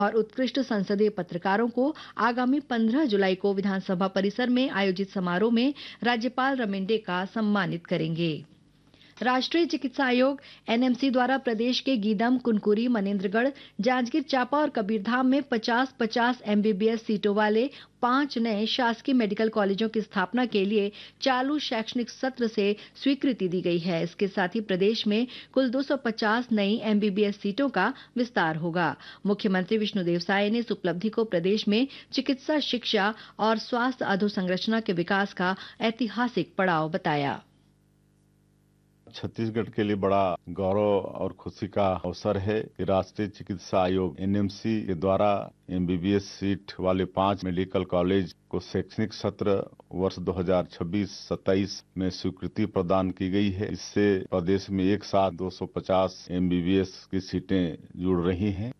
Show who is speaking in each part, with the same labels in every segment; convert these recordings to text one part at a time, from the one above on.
Speaker 1: और उत्कृष्ट संसदीय पत्रकारों को आगामी 15 जुलाई को विधानसभा परिसर में आयोजित समारोह में राज्यपाल रमेंडेका सम्मानित करेंगे। राष्ट्रीय चिकित्सा आयोग एनएमसी द्वारा प्रदेश के गीदम, कुनकुरी, मनेन्द्रगढ़, जांजगीर चांपा और कबीरधाम में 50-50 एमबीबीएस सीटों वाले 5 नए शासकीय मेडिकल कॉलेजों की स्थापना के लिए चालू शैक्षणिक सत्र से स्वीकृति दी गई है। इसके साथ ही प्रदेश में कुल 250 नई एमबीबीएस सीटों का विस्तार होगा। मुख्यमंत्री विष्णुदेव साय ने इस उपलब्धि को प्रदेश में चिकित्सा शिक्षा और स्वास्थ्य अधोसंरचना के विकास का ऐतिहासिक पड़ाव बताया।
Speaker 2: छत्तीसगढ़ के लिए बड़ा गौरव और खुशी का अवसर है कि राष्ट्रीय चिकित्सा आयोग एनएमसी के द्वारा एमबीबीएस सीट वाले 5 मेडिकल कॉलेज को शैक्षणिक सत्र वर्ष 2026-27 में स्वीकृति प्रदान की गई है। इससे प्रदेश में एक साथ 250 एमबीबीएस की सीटें जुड़ रही हैं।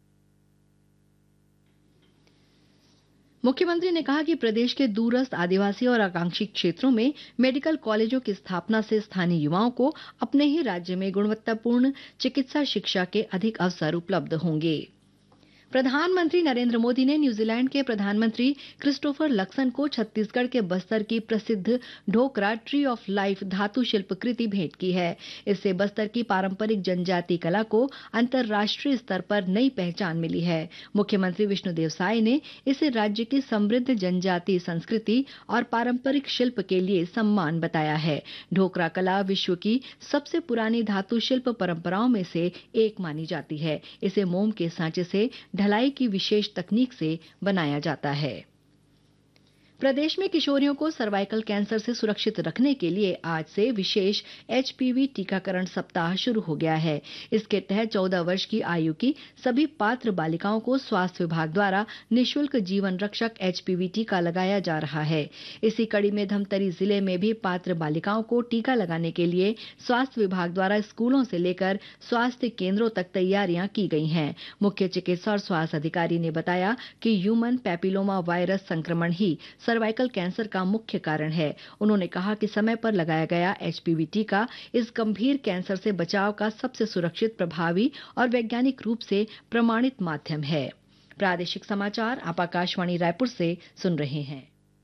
Speaker 1: मुख्यमंत्री ने कहा कि प्रदेश के दूरस्थ, आदिवासी और आकांक्षी क्षेत्रों में मेडिकल कॉलेजों की स्थापना से स्थानीय युवाओं को अपने ही राज्य में गुणवत्तापूर्ण चिकित्सा शिक्षा के अधिक अवसर उपलब्ध होंगे। प्रधानमंत्री नरेंद्र मोदी ने न्यूजीलैंड के प्रधानमंत्री क्रिस्टोफर लक्सन को छत्तीसगढ़ के बस्तर की प्रसिद्ध ढोकरा ट्री ऑफ लाइफ धातु शिल्प कृति भेंट की है। इससे बस्तर की पारंपरिक जनजातीय कला को अंतर्राष्ट्रीय स्तर पर नई पहचान मिली है। मुख्यमंत्री विष्णुदेव साय ने इसे राज्य की समृद्ध जनजातीय संस्कृति और पारंपरिक शिल्प के लिए सम्मान बताया है। ढोकरा कला विश्व की सबसे पुरानी धातु शिल्प परंपराओं में से एक मानी जाती है। इसे मोम के सांचे से ढलाई की विशेष तकनीक से बनाया जाता है। प्रदेश में किशोरियों को सर्वाइकल कैंसर से सुरक्षित रखने के लिए आज से विशेष एचपीवी टीकाकरण सप्ताह शुरू हो गया है। इसके तहत 14 वर्ष की आयु की सभी पात्र बालिकाओं को स्वास्थ्य विभाग द्वारा निःशुल्क जीवन रक्षक एचपीवी टीका लगाया जा रहा है। इसी कड़ी में धमतरी जिले में भी पात्र बालिकाओं को टीका लगाने के लिए स्वास्थ्य विभाग द्वारा स्कूलों से लेकर स्वास्थ्य केंद्रों तक तैयारियां की गई हैं। मुख्य चिकित्सा और स्वास्थ्य अधिकारी ने बताया कि ह्यूमन पैपिलोमा वायरस संक्रमण ही सर्वाइकल कैंसर का मुख्य कारण है। उन्होंने कहा कि समय पर लगाया गया एचपीवी टीका इस गंभीर कैंसर से बचाव का सबसे सुरक्षित, प्रभावी और वैज्ञानिक रूप से प्रमाणित माध्यम है। प्रादेशिक समाचार आप आकाशवाणी रायपुर से सुन रहे हैं।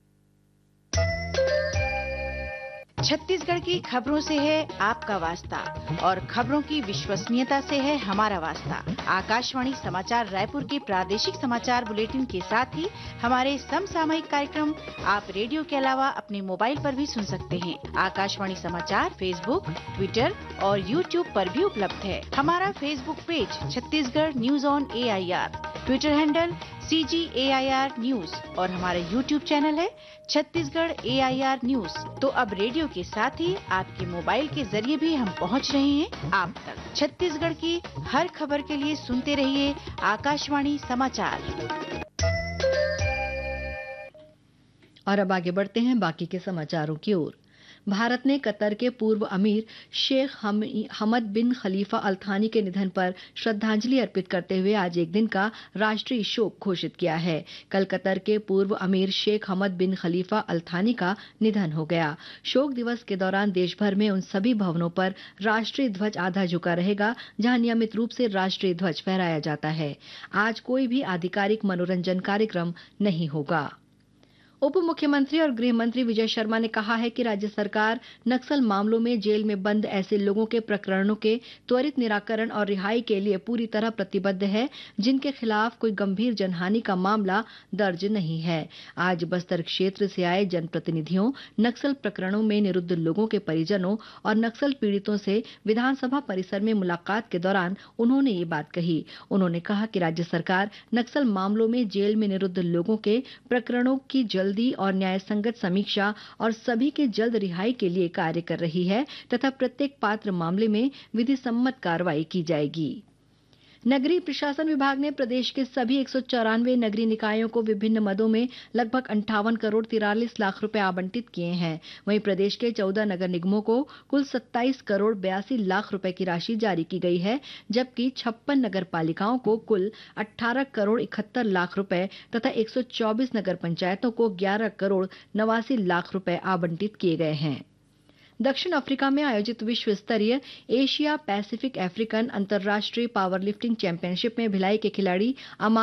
Speaker 3: छत्तीसगढ़ की खबरों से है आपका वास्ता और खबरों की विश्वसनीयता से है हमारा वास्ता। आकाशवाणी समाचार रायपुर के प्रादेशिक समाचार बुलेटिन के साथ ही हमारे समसामयिक कार्यक्रम आप रेडियो के अलावा अपने मोबाइल पर भी सुन सकते हैं। आकाशवाणी समाचार फेसबुक, ट्विटर और यूट्यूब पर भी उपलब्ध है। हमारा Facebook page Chhattisgarh news on AIR, Twitter handle CGAIR news और हमारा यूट्यूब चैनल है छत्तीसगढ़ AIR न्यूज। तो अब रेडियो के साथ ही आपके मोबाइल के जरिए भी हम पहुंच रहे हैं आप तक। छत्तीसगढ़ की हर खबर के लिए सुनते रहिए आकाशवाणी समाचार।
Speaker 1: और अब आगे बढ़ते हैं बाकी के समाचारों की ओर। भारत ने कतर के पूर्व अमीर शेख हमद बिन खलीफा अल थानी के निधन पर श्रद्धांजलि अर्पित करते हुए आज एक दिन का राष्ट्रीय शोक घोषित किया है। कल कतर के पूर्व अमीर शेख हमद बिन खलीफा अल थानी का निधन हो गया। शोक दिवस के दौरान देश भर में उन सभी भवनों पर राष्ट्रीय ध्वज आधा झुका रहेगा जहां नियमित रूप से राष्ट्रीय ध्वज फहराया जाता है। आज कोई भी आधिकारिक मनोरंजन कार्यक्रम नहीं होगा। उप मुख्यमंत्री और गृह मंत्री विजय शर्मा ने कहा है कि राज्य सरकार नक्सल मामलों में जेल में बंद ऐसे लोगों के प्रकरणों के त्वरित निराकरण और रिहाई के लिए पूरी तरह प्रतिबद्ध है जिनके खिलाफ कोई गंभीर जनहानि का मामला दर्ज नहीं है। आज बस्तर क्षेत्र से आए जनप्रतिनिधियों, नक्सल प्रकरणों में निरुद्ध लोगों के परिजनों और नक्सल पीड़ितों से विधानसभा परिसर में मुलाकात के दौरान उन्होंने ये बात कही। उन्होंने कहा कि राज्य सरकार नक्सल मामलों में जेल में निरुद्ध लोगों के प्रकरणों की जल्दी और न्याय संगत समीक्षा और सभी के जल्द रिहाई के लिए कार्य कर रही है तथा प्रत्येक पात्र मामले में विधि सम्मत कार्रवाई की जाएगी। नगरीय प्रशासन विभाग ने प्रदेश के सभी 194 नगरीय निकायों को विभिन्न मदों में लगभग 58 करोड़ 43 लाख रुपए आवंटित किए हैं। वहीं प्रदेश के 14 नगर निगमों को कुल 27 करोड़ 82 लाख रुपए की राशि जारी की गई है, जबकि 56 नगर पालिकाओं को कुल 18 करोड़ 71 लाख रुपए तथा 124 नगर पंचायतों को 11 करोड़ 89 लाख रुपए आवंटित किए गए हैं। दक्षिण अफ्रीका में आयोजित विश्व स्तरीय एशिया पैसिफिक अफ्रीकन अंतर्राष्ट्रीय पावर लिफ्टिंग चैंपियनशिप में भिलाई के खिलाड़ी